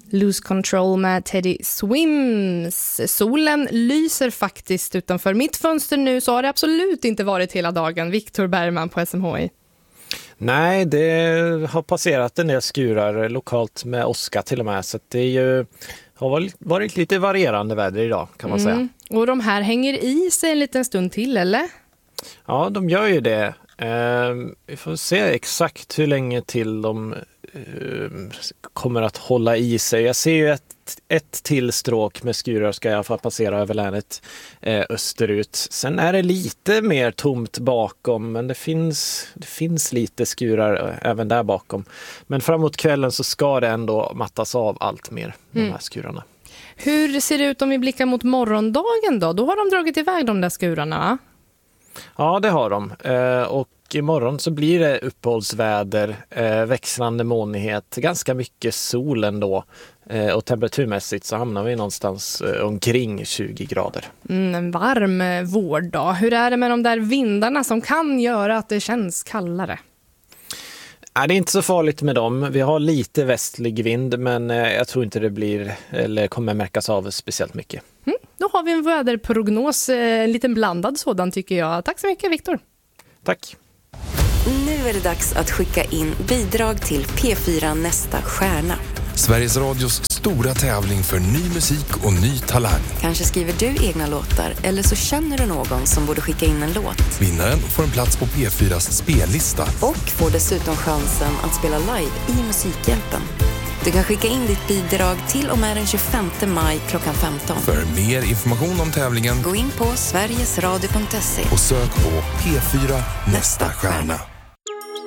Lose Control med Teddy Swims. Solen lyser faktiskt utanför mitt fönster nu, så har det absolut inte varit hela dagen. Viktor Bergman på SMHI. Nej, det har passerat en del skurar lokalt med åska till och med, så det är ju, har varit lite varierande väder idag kan man säga. Och de här hänger i sig en liten stund till, eller? Ja, de gör ju det. Vi får se exakt hur länge till de kommer att hålla i sig. Jag ser ju ett till stråk med skurar ska jag få passera över länet österut. Sen är det lite mer tomt bakom, men det finns lite skurar även där bakom. Men framåt kvällen så ska det ändå mattas av allt mer, de här skurarna. Hur ser det ut om vi blickar mot morgondagen då? Då har de dragit iväg de där skurarna, va? Ja, det har de. Och imorgon så blir det uppehållsväder, växlande molnighet, ganska mycket sol ändå. Och temperaturmässigt så hamnar vi någonstans omkring 20 grader. En varm vårdag. Hur är det med de där vindarna som kan göra att det känns kallare? Det är inte så farligt med dem. Vi har lite västlig vind, men jag tror inte det blir eller kommer märkas av speciellt mycket. Då har vi en väderprognos, en liten blandad sådan tycker jag. Tack så mycket, Viktor. Tack. Nu är det dags att skicka in bidrag till P4 Nästa stjärna. Sveriges Radios stora tävling för ny musik och ny talang. Kanske skriver du egna låtar eller så känner du någon som borde skicka in en låt. Vinnaren får en plats på P4s spellista. Och får dessutom chansen att spela live i Musikhjälpen. Du kan skicka in ditt bidrag till och med den 25 maj klockan 15. För mer information om tävlingen, gå in på sverigesradio.se och sök på P4 Nästa stjärna.